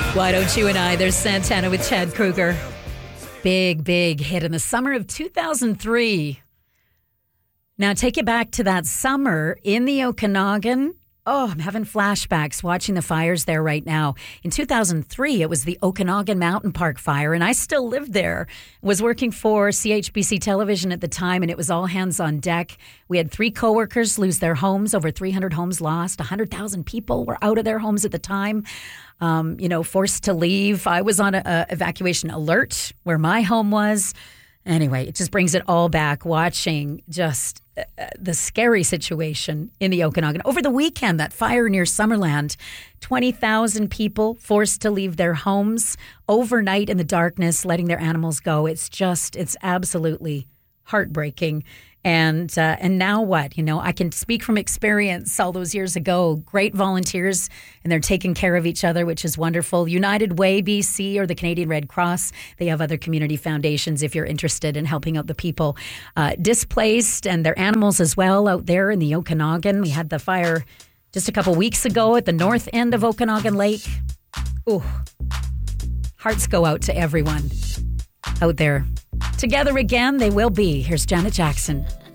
Why Don't You and I? There's Santana with Chad Kruger. Big hit in the summer of 2003. Now take you back to that summer in the Okanagan. Oh, I'm having flashbacks watching the fires there right now. In 2003, it was the Okanagan Mountain Park fire, and I still lived there. Was working for CHBC Television at the time, and it was all hands on deck. We had 3 coworkers lose their homes, over 300 homes lost. 100,000 people were out of their homes at the time, forced to leave. I was on a evacuation alert where my home was. Anyway, it just brings it all back, watching just the scary situation in the Okanagan. Over the weekend, that fire near Summerland, 20,000 people forced to leave their homes overnight in the darkness, letting their animals go. It's absolutely heartbreaking. And now what? I can speak from experience all those years ago. Great volunteers, and they're taking care of each other, which is wonderful. United Way BC or the Canadian Red Cross, they have other community foundations if you're interested in helping out the people displaced and their animals as well out there in the Okanagan. We had the fire just a couple weeks ago at the north end of Okanagan Lake. Ooh, hearts go out to everyone out there. Together again, they will be. Here's Janet Jackson.